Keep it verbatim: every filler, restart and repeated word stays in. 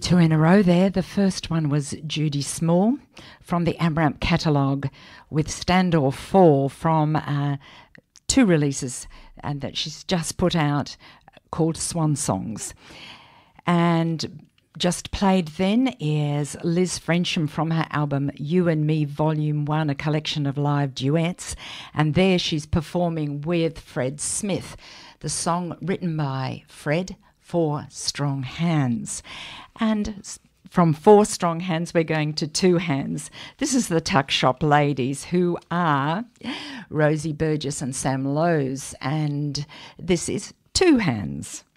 Two in a row there. The first one was Judy Small from the AMRAMP catalogue with Standoff four from uh, two releases and that she's just put out called Swan Songs. And just played then is Liz Frensham from her album You and Me Volume one, a collection of live duets. And there she's performing with Fred Smith, the song written by Fred, Four Strong Hands. And from Four Strong Hands, we're going to Two Hands. This is the Tuck Shop Ladies, who are Rosie Burgess and Sam Lowe's. And this is Two Hands.